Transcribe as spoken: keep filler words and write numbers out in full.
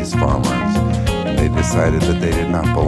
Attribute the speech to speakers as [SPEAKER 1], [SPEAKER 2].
[SPEAKER 1] farmers, and they decided that they did not belong